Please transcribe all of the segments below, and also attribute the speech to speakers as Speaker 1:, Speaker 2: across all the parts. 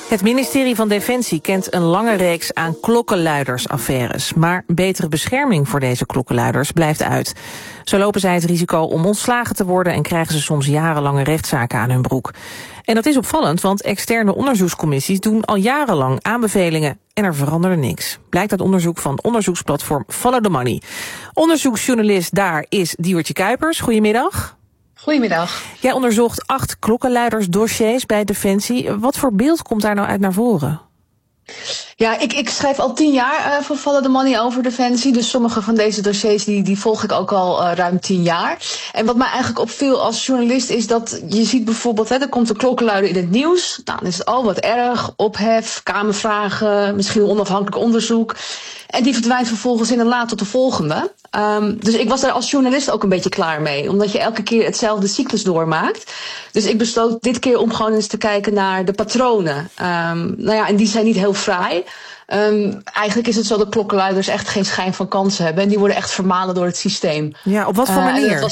Speaker 1: Het ministerie van Defensie kent een lange reeks aan klokkenluidersaffaires. Maar betere bescherming voor deze klokkenluiders blijft uit. Zo lopen zij het risico om ontslagen te worden en krijgen ze soms jarenlange rechtszaken aan hun broek. En dat is opvallend, want externe onderzoekscommissies doen al jarenlang aanbevelingen en er veranderde niks. Blijkt uit onderzoek van onderzoeksplatform Follow the Money. Onderzoeksjournalist daar is Diewertje Kuipers. Goedemiddag.
Speaker 2: Goedemiddag.
Speaker 1: Jij onderzocht 8 klokkenluidersdossiers bij Defensie. Wat voor beeld komt daar nou uit naar voren?
Speaker 2: Ja, ik schrijf al 10 jaar voor Follow the Money over Defensie. Dus sommige van deze dossiers die volg ik ook al ruim 10 jaar. En wat mij eigenlijk opviel als journalist is dat je ziet bijvoorbeeld, er komt een klokkenluider in het nieuws. Nou, dan is het wat erg, ophef, kamervragen, misschien onafhankelijk onderzoek. En die verdwijnt vervolgens in een la tot de volgende. Dus ik was daar als journalist ook een beetje klaar mee. Omdat je elke keer hetzelfde cyclus doormaakt. Dus ik besloot dit keer om gewoon eens te kijken naar de patronen. En die zijn niet heel fraai. Eigenlijk is het zo dat klokkenluiders echt geen schijn van kans hebben. En die worden echt vermalen door het systeem.
Speaker 1: Ja, op wat voor manier?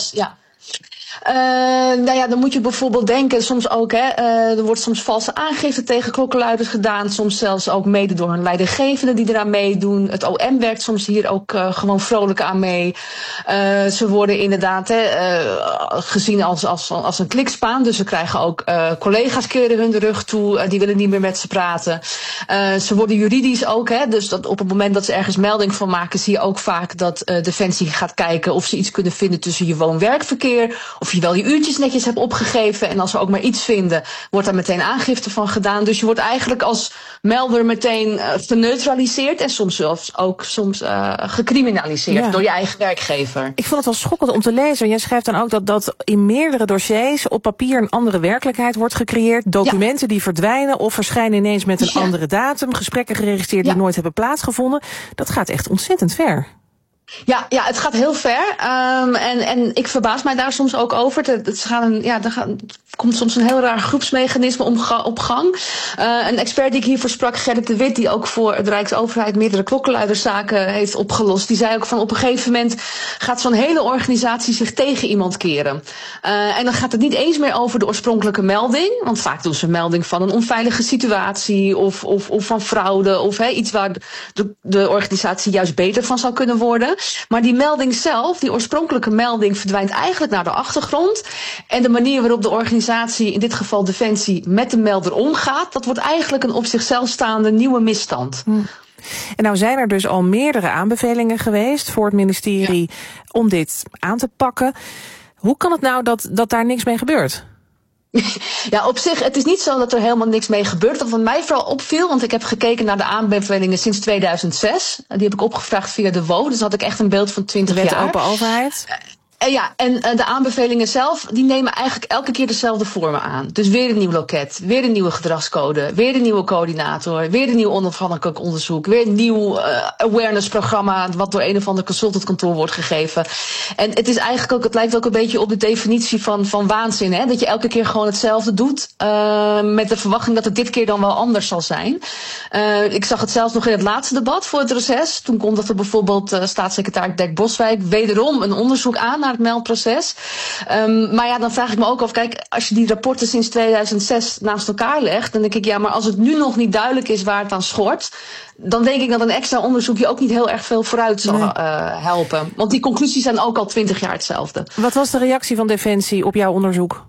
Speaker 2: Dan moet je bijvoorbeeld denken, soms ook, er wordt soms valse aangifte tegen klokkenluiders gedaan. Soms zelfs ook mede door een leidinggevende die eraan meedoen. Het OM werkt soms hier ook gewoon vrolijk aan mee. Ze worden inderdaad gezien als een klikspaan. Dus ze krijgen ook collega's keren hun de rug toe. Die willen niet meer met ze praten. Ze worden juridisch ook, dus dat op het moment dat ze ergens melding van maken, zie je ook vaak dat Defensie gaat kijken of ze iets kunnen vinden tussen je woon-werkverkeer. Of je wel je uurtjes netjes hebt opgegeven. En als ze ook maar iets vinden, wordt daar meteen aangifte van gedaan. Dus je wordt eigenlijk als melder meteen geneutraliseerd. En soms zelfs ook gecriminaliseerd door je eigen werkgever.
Speaker 1: Ik vond het wel schokkend om te lezen. Jij schrijft dan ook dat in meerdere dossiers op papier een andere werkelijkheid wordt gecreëerd. Documenten die verdwijnen of verschijnen ineens met een andere datum. Gesprekken geregistreerd die nooit hebben plaatsgevonden. Dat gaat echt ontzettend ver.
Speaker 2: Ja, het gaat heel ver. En ik verbaas mij daar soms ook over. Er komt soms een heel raar groepsmechanisme op gang. Een expert die ik hiervoor sprak, Gerrit de Wit, die ook voor de Rijksoverheid meerdere klokkenluiderszaken heeft opgelost. Die zei ook van op een gegeven moment gaat zo'n hele organisatie zich tegen iemand keren. En dan gaat het niet eens meer over de oorspronkelijke melding. Want vaak doen ze een melding van een onveilige situatie of van fraude of iets waar de organisatie juist beter van zou kunnen worden. Maar die melding zelf, die oorspronkelijke melding, verdwijnt eigenlijk naar de achtergrond. En de manier waarop de organisatie, in dit geval Defensie, met de melder omgaat, dat wordt eigenlijk een op zichzelf staande nieuwe misstand.
Speaker 1: En nou zijn er dus al meerdere aanbevelingen geweest voor het ministerie om dit aan te pakken. Hoe kan het nou dat daar niks mee gebeurt?
Speaker 2: Ja, op zich, het is niet zo dat er helemaal niks mee gebeurt. Wat mij vooral opviel, want ik heb gekeken naar de aanbevelingen sinds 2006. Die heb ik opgevraagd via de WO, dus had ik echt een beeld van 20 jaar.
Speaker 1: De Wet Open Overheid.
Speaker 2: En de aanbevelingen zelf, die nemen eigenlijk elke keer dezelfde vormen aan. Dus weer een nieuw loket, weer een nieuwe gedragscode, weer een nieuwe coördinator, weer een nieuw onafhankelijk onderzoek, weer een nieuw awareness-programma wat door een of ander consultantkantoor wordt gegeven. En het is eigenlijk ook, het lijkt ook een beetje op de definitie van waanzin, dat je elke keer gewoon hetzelfde doet, met de verwachting dat het dit keer dan wel anders zal zijn. Ik zag het zelfs nog in het laatste debat voor het reces. Toen kondigde bijvoorbeeld staatssecretaris Dirk Boswijk wederom een onderzoek aan naar het meldproces. Maar dan vraag ik me ook af, kijk, als je die rapporten sinds 2006 naast elkaar legt, dan denk ik, maar als het nu nog niet duidelijk is waar het aan schort, dan denk ik dat een extra onderzoek je ook niet heel erg veel vooruit zal helpen. Want die conclusies zijn ook al 20 jaar hetzelfde.
Speaker 1: Wat was de reactie van Defensie op jouw onderzoek?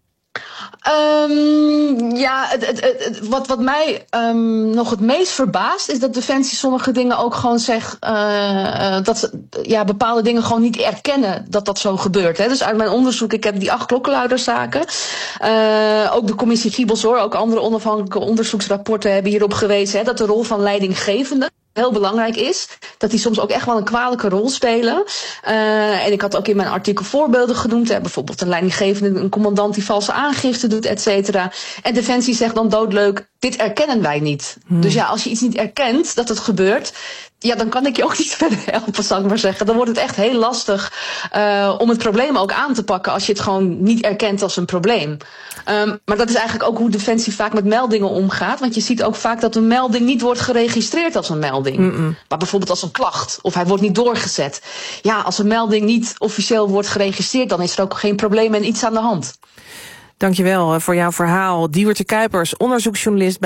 Speaker 2: Wat mij nog het meest verbaast is dat Defensie sommige dingen ook gewoon zegt dat ze bepaalde dingen gewoon niet erkennen dat zo gebeurt. Dus uit mijn onderzoek, ik heb die 8 klokkenluiderszaken. Ook de commissie Giebels, ook andere onafhankelijke onderzoeksrapporten hebben hierop gewezen dat de rol van leidinggevende heel belangrijk is. Dat die soms ook echt wel een kwalijke rol spelen. En ik had ook in mijn artikel voorbeelden genoemd. Bijvoorbeeld een leidinggevende, een commandant die valse aangifte doet, et cetera. En Defensie zegt dan doodleuk, dit erkennen wij niet. Dus als je iets niet erkent dat het gebeurt, dan kan ik je ook niet verder helpen, zal ik maar zeggen. Dan wordt het echt heel lastig om het probleem ook aan te pakken als je het gewoon niet erkent als een probleem. Maar dat is eigenlijk ook hoe Defensie vaak met meldingen omgaat. Want je ziet ook vaak dat een melding niet wordt geregistreerd als een melding. Maar bijvoorbeeld als een klacht. Of hij wordt niet doorgezet. Ja, als een melding niet officieel wordt geregistreerd, dan is er ook geen probleem en iets aan de hand.
Speaker 1: Dankjewel voor jouw verhaal. Diewertje Kuipers, onderzoeksjournalist